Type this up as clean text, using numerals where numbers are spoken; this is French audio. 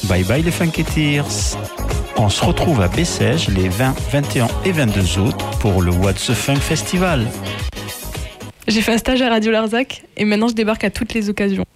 Bye bye les Funketeers. On se retrouve à Bessèges les 20, 21 et 22 août pour le What's the Funk Festival. J'ai fait un stage à Radio Larzac et maintenant je débarque à toutes les occasions.